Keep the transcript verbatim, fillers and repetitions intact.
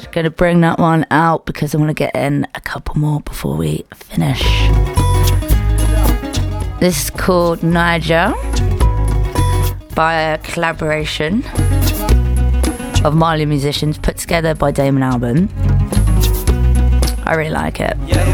Going to bring that one out because I want to get in a couple more before we finish. This is called Niger, by a collaboration of Mali musicians put together by Damon Albarn. I really like it.